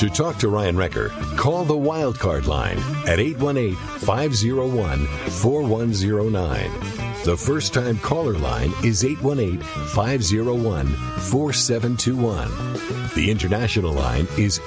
To talk to Ryan Wrecker, call the Wildcard line at 818-501-4109. The first-time caller line is 818-501-4721. The international line is